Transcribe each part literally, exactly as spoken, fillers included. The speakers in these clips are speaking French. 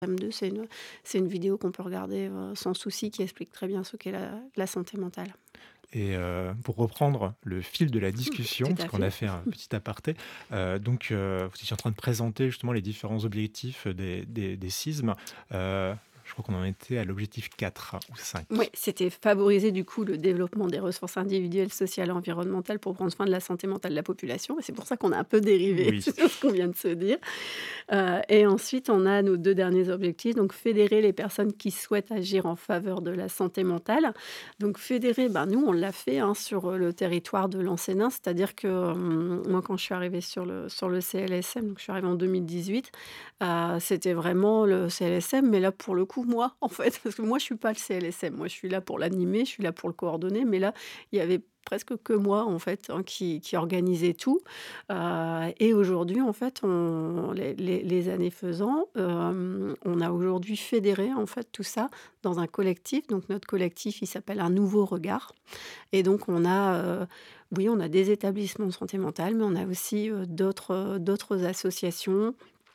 M deux, c'est une c'est une vidéo qu'on peut regarder, heu, sans souci, qui explique très bien ce qu'est la la santé mentale. Et heu, pour reprendre le fil de la Tout discussion, parce à qu'on a fait. fait un petit aparté, heu, donc heu, vous étiez en train de présenter justement les différents objectifs des des des CISM. Heu, je crois qu'on en était à l'objectif quatre ou Ouais, cinq. c'était favoriser du coup le développement des ressources individuelles, sociales et environnementales pour prendre soin de la santé mentale de la population et c'est pour ça qu'on a un peu dérivé Oui. sur ce qu'on vient de se dire. Heu et ensuite on a nos deux derniers objectifs, donc fédérer les personnes qui souhaitent agir en faveur de la santé mentale. Donc fédérer, ben, nous on l'a fait, hein, sur, heu, le territoire de Lançay-Nain, c'est-à-dire que, hem, moi quand je suis arrivée sur le sur le C L S M, donc je suis arrivée en deux mille dix-huit, heu, c'était vraiment le C L S M, mais là pour le coup moi, en fait, parce que moi je suis pas le C L S M. Moi je suis là pour l'animer, je suis là pour le coordonner, mais là, il y avait presque que moi en fait, hein, qui qui organisait tout. Heu et aujourd'hui en fait, on les les les années faisant, hem, on a aujourd'hui fédéré en fait tout ça dans un collectif. Donc notre collectif, il s'appelle Un Nouveau Regard et donc on a, heu, oui, on a des établissements de santé mentale, mais on a aussi, heu, d'autres, heu, d'autres associations.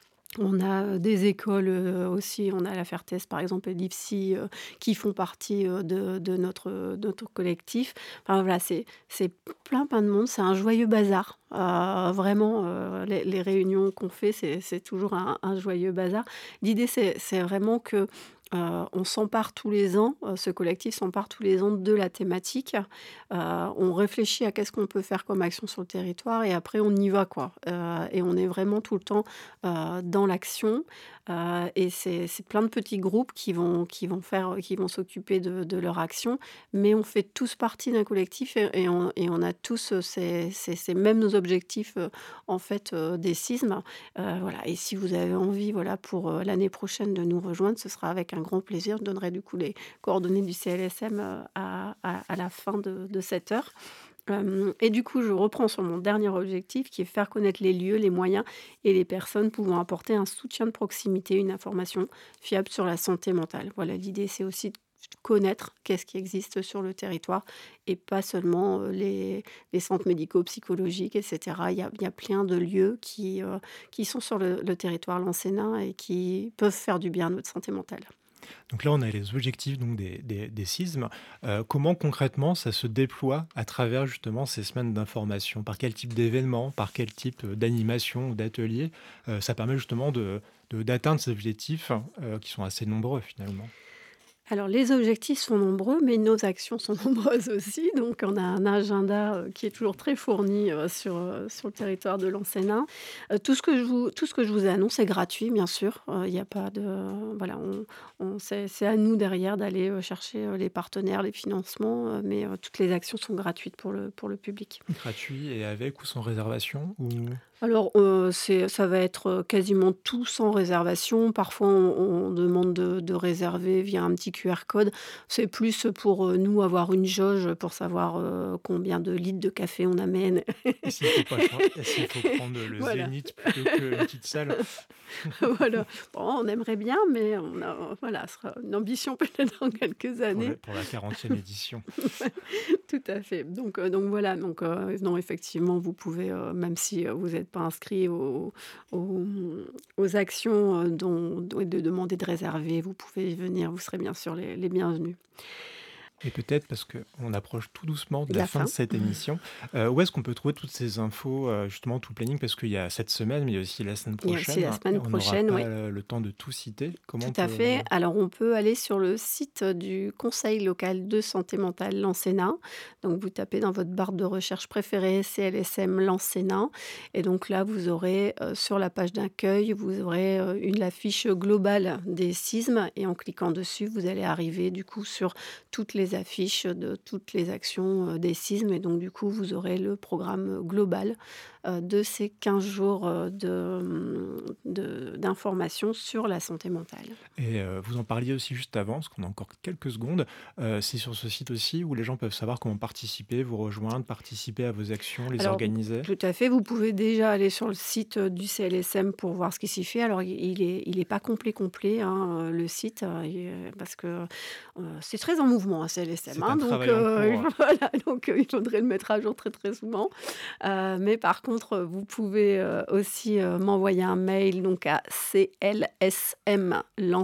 On a, heu, des écoles, heu, aussi, on a la Fertès par exemple et l'IFSI, heu, qui font partie, heu, de de notre, heu, de notre collectif. Enfin voilà, c'est c'est plein, plein de monde, c'est un joyeux bazar. Heu, vraiment, heu, les les réunions qu'on fait, c'est c'est toujours un un joyeux bazar. L'idée, c'est c'est vraiment que, heu, on s'empare tous les ans, heu, ce collectif s'empare tous les ans de la thématique. Heu, on réfléchit à qu'est-ce qu'on peut faire comme action sur le territoire et après on y va, quoi. Heu et on est vraiment tout le temps, heu, dans l'action, heu et c'est c'est plein de petits groupes qui vont qui vont faire, qui vont s'occuper de de leur action, mais on fait tous partie d'un collectif et et on et on a tous, heu, ces ces ces mêmes objectifs, heu, en fait, heu, des CISM. Heu, voilà et si vous avez envie, voilà, pour, heu, l'année prochaine de nous rejoindre, ce sera avec un grand plaisir. Je donnerai du coup les coordonnées du C L S M, heu, à à à la fin de de cette heure. Hem et du coup, je reprends sur mon dernier objectif qui est faire connaître les lieux, les moyens et les personnes pouvant apporter un soutien de proximité, une information fiable sur la santé mentale. Voilà, l'idée, c'est aussi de connaître qu'est-ce qui existe sur le territoire et pas seulement, heu, les les centres médico-psychologiques et cetera. Il y a il y a plein de lieux qui, heu, qui sont sur le le territoire lancéen et qui peuvent faire du bien à notre santé mentale. Donc là, on a les objectifs donc des des des CISM. Heu, comment concrètement ça se déploie à travers justement ces semaines d'information? Par quel type d'événement? Par quel type, heu, d'animation ou d'atelier? Heu, ça permet justement de de d'atteindre ces objectifs, heu, qui sont assez nombreux finalement? Alors les objectifs sont nombreux, mais nos actions sont nombreuses aussi. Donc on a un agenda, heu, qui est toujours très fourni, heu, sur, heu, sur le territoire de Lançay-Nain. Heu, tout ce que je vous tout ce que je vous annonce est gratuit, bien sûr. Heu, il y a pas de voilà, on on c'est c'est à nous derrière d'aller, heu, chercher, heu, les partenaires, les financements, heu, mais, heu, toutes les actions sont gratuites pour le pour le public. Gratuit et avec ou sans réservation ou? Alors, heu, c'est ça va être, heu, quasiment tout sans réservation. Parfois, on on demande de de réserver via un petit Q R code. C'est plus pour, heu, nous, avoir une jauge pour savoir, heu, combien de litres de café on amène. Et s'il faut pas chan et s'il faut prendre le Voilà. zénith plutôt qu'une petite salle? Voilà. Bon, on aimerait bien, mais on a voilà, ce sera une ambition peut-être dans quelques Pour le années. pour la quarantième édition. Ouais, tout à fait. Donc heu, donc voilà, donc heu, non, effectivement, vous pouvez, heu, même si, heu, vous êtes pas inscrit aux aux, mmh, aux actions, heu, dont dont de demander de réserver, vous pouvez venir, vous serez bien sûr les les bienvenus. Et peut-être parce qu'on approche tout doucement de De la la fin de fin. cette émission, heu, où est-ce qu'on peut trouver toutes ces infos, heu, justement tout le planning? Parce qu'il y a cette semaine, mais il y a aussi la semaine Il y a aussi la prochaine et semaine on n'aura prochaine, pas oui. le le temps de tout citer. Comment Tout on à peut fait. Alors, on peut aller sur le site du conseil local de santé mentale Lançay-Nain. Donc, vous tapez dans votre barre de recherche préférée C L S M Lançay-Nain et donc là, vous aurez, heu, sur la page d'accueil, vous aurez, heu, une la fiche globale des CISM et en cliquant dessus, vous allez arriver du coup sur toutes les affiches de toutes les actions, heu, des CISM et donc du coup, vous aurez le programme global, heu, de ces quinze jours, heu, de, mmh, de d'information sur la santé mentale. Et heu, vous en parliez aussi juste avant, parce qu'on a encore quelques secondes. Heu, c'est sur ce site aussi où les gens peuvent savoir comment participer, vous rejoindre, participer à vos actions, les Alors, organiser? tout à fait, vous pouvez déjà aller sur le site, heu, du C L S M pour voir ce qui s'y fait. Alors il il est il est pas complet, complet, hein, heu, le site, heu, et heu, parce que, heu, c'est très en mouvement un C L S M, C'est hein, un donc travail en heu, cours. voilà, donc heu, il faudrait le mettre à jour très, très souvent. Heu, mais par contre, vous pouvez, heu, aussi, heu, m'envoyer un mail donc à C L S M Lan